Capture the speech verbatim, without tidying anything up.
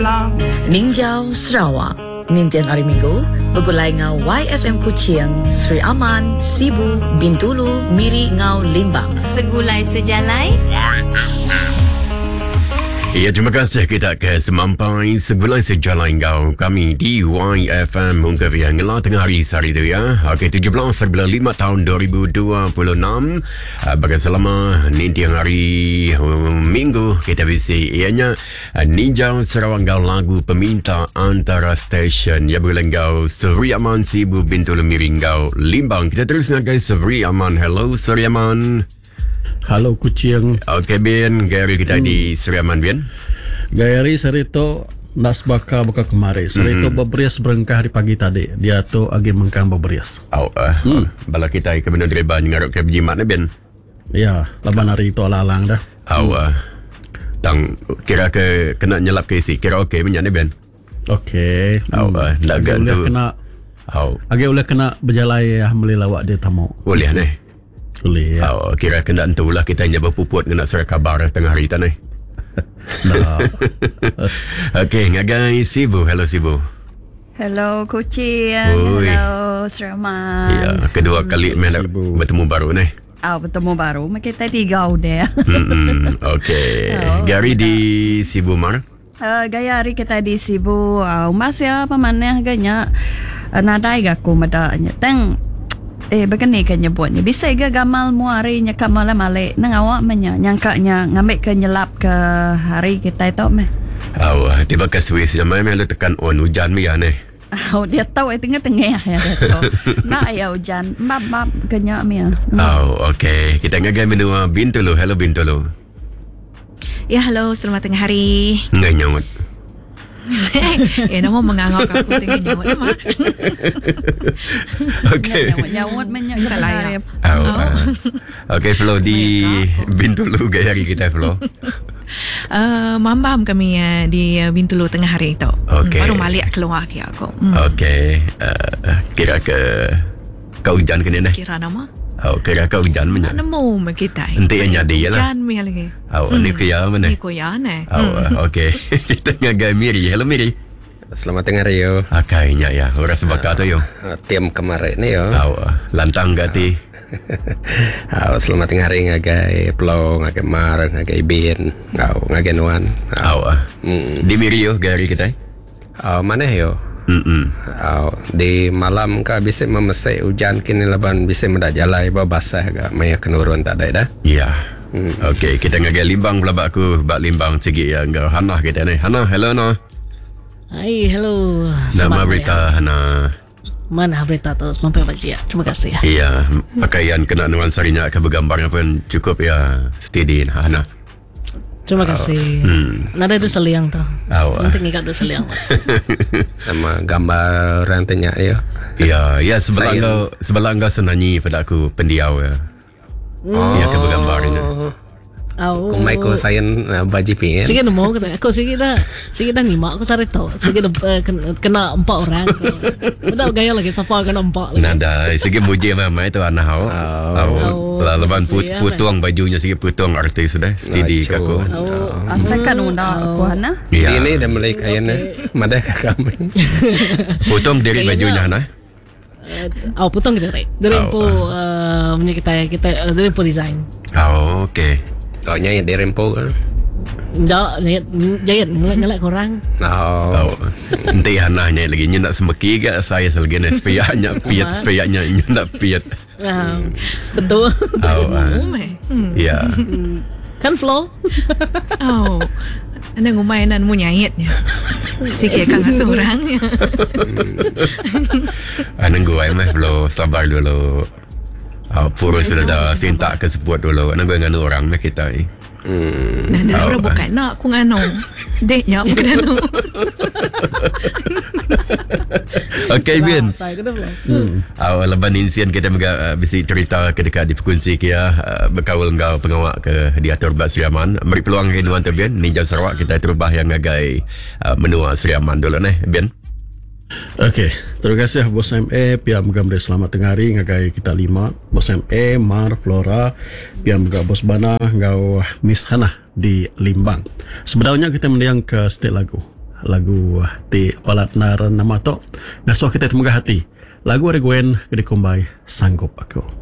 Sembilang. Ninjau Sarawak. Nintian hari Minggu, begulai ngau Y F M Kuching, Sri Aman, Sibu, Bintulu, Miri ngau Limbang. Segulai sejalai. Ya, terima kasih kita ke semampai segulai sejalan kau kami di Y F M Mungkab yang ngelah tengah hari sehari itu ya. Okey, tujuh belas bulan lima tahun dua ribu dua puluh enam. Uh, Bagi selama nanti hari um, minggu kita bisi ianya uh, Ninjau Sarawak kau lagu peminta antara stesen. Ya, bulan kau Sri Aman, Sibu, Bintulu, Miring kau Limbang. Kita terus nak guys Sri Aman. Hello Sri Aman. Halo Kucing. Okey Ben, Gary kita hmm. di Sri Aman Ben. Gary sarito nas baka baka kemari. Sarito mm-hmm. berberias berengkah hari pagi tadi. Dia tu agi mengkang berberias. Oh, uh, hmm. bala kita ke benar direba ngarok ke jimat na Ben. Ya, laban hari itu ala-alang dah. Oh, uh, tang kira ke kena nyelap ke isi. Kira okey minyak ni Ben. Okey. Oh, uh, nak tu. Kena. Oh. Agi boleh kena berjalai beli lawak dia tamu. Boleh ni. Boleh ya. Oh, kira kena entulah kita hanya berpuput kena surat kabar tengah hari tanah. Nah. Okey, ngagai Sibu. Hello Sibu. Hello Kucing. Oi. Hello Seraman. Ya, kedua kali main bertemu baru ni. Oh, bertemu baru. Kita tiga udah. Hmm, okey. Oh, Gary di Sibu Mar. Uh, gaya hari kita di Sibu. Uh, Mas ya pamannya ganya. Uh, nadai gaku madanya. Teng. Eh, begini kan nyebutnya. Bisa ke gamal muari nyakap malam malik. Nang awak menya nyangkanya ngambil ke nyelap ke hari kita itu meh. Oh, tiba ke Swiss jamai meh lu tekan on hujan mi ya ni. Oh, dia tahu eh tengah-tengah ya dia tahu. Nak ya hujan. Map map kenyak mi ya. Oh, okey. Kita ngagai menua Bintulu. Hello Bintulu. Ya, halo. Selamat tengah hari. Ngai nyawat. Eh, nama mengangau aku tengah nyawat emang. Okey. Nyawat menyak kita lain. Oh, uh, okey Flo di Bintulu gaya hari kita Flo. Uh, mambam kami uh, di uh, Bintulu tengah hari itu. Okay. Baru balik keluar ke aku. Hmm. Okey. Uh, kira ke kau hujan ke ni dah? Kira nama? Oh, kira kau hujan mana? Nak nemu kita. Nanti yang jadi lah. Hujan mi lagi. Oh, hmm. ni kuya mana? Ni kuya ni. Oh, uh, okey. Kita ngagai Miri. Hello Miri. Selamat tengah hari yo. Akainya ya. Orang sebaka tu yo. Uh, Tim kemarin ni yo. Oh, uh, lantang gati. Oh, selamat tengah hari ngagai Plo, ngagai Mar, ngagai Bin, oh, ngagai Nuan. Oh, uh. mm. Di Miri yo gari kita. Oh, mana yo? Mm-mm. Oh, di malam ka bisa memesai hujan kini laban bisa mendajalai ba basah ga maya kenurun tak ada dah. Ya. Hmm. Okey, kita ngagai Limbang pula bak aku bak Limbang segi ya ngau Hana kita ni. Hana, hello no. Hai, hello. Nama berita Hana. Mana berita tu sampai baca. Terima kasih. Iya, pakaian kena nuansanya ke bergambarnya pun cukup ya steady Hana. Terima kasih. Hmm. Nada itu seliang tu. Oh, nanti ngikat itu seliang. Nama gambar rantinya ya. Ya, ya sebelah engkau sebelah engkau senanyi pada aku pendiau ya. Oh. Ya ke bergambar ini. Oh. Kung may ko sayan uh, baji pingin. Sige na mo. Ako sige na. Sige na nima. Ako sarito. Sige na uh, kena empat orang. Udah gaya lagi. Siapa kena empat lagi. Nada. Sige muji mama itu anak aku. Oh. oh. Leban put, putuang bajunya. Sige putuang artis dah. Steady oh, kaku. Oh. Asalkan undang aku Hana. Ya. Ini dah mulai kaya na. Madah kami. Putuang dari bajunya Hana. Oh, putong dari. Dari po punya kita kita dari po design. Oh, okay. Oh, nyayat di rempo kan? Tak, nyayat ngelak korang. Oh. Nanti Hana nyayat lagi. Nya nak semeki ke saya selagi ni. Sepayaknya piat, sepayaknya nya nak piat. Betul. Oh, ya. Kan flow. Oh. Anda ngumainan mu nyayatnya. Sikit kang seorang. Anda ngumai mah flow sabar dulu. Oh, purus sudah dah sintak ke sepuat dulu. Nak nganu orang nak kita ni. Hmm. Nah, dah orang bukan nak aku nganu. Dek nya bukan nganu. Okey Bin. Hmm. Awal leban insiden kita mega uh, bisi cerita kedekat di Pekunci kia uh, berkawal engkau pengawak ke diatur Bak Seriaman. Beri peluang ke nuan tu Bin. Ninjau Sarawak kita terubah yang ngagai uh, menua Seriaman dulu ni Bin. Okey, terima kasih Bos M A, pihak Megamre selamat tengah hari ngagai kita lima, Bos M A, Mar, Flora, pihak Megam Bos Bana, ngau Miss Hana di Limbang. Sebenarnya kita mendiang ke state lagu. lagu ti palat naran nama to. Ngasuh kita temuga hati. Lagu Ari Gwen Gede Kumbay Sanggup Aku.